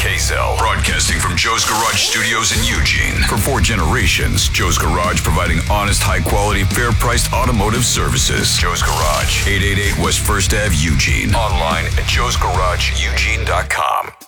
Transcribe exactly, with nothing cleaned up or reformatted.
K-Cell, broadcasting from Joe's Garage Studios in Eugene. For four generations, Joe's Garage providing honest, high-quality, fair-priced automotive services. Joe's Garage, eight eighty-eight West First Avenue, Eugene. Online at joes garage eugene dot com.